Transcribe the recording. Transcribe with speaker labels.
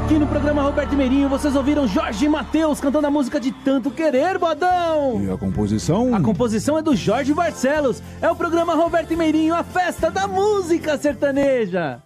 Speaker 1: Aqui no programa Roberto e Meirinho, vocês ouviram Jorge Mateus cantando a música de Tanto Querer, Bodão.
Speaker 2: E a composição?
Speaker 1: A composição é do Jorge Barcelos. É o programa Roberto e Meirinho, a festa da música sertaneja.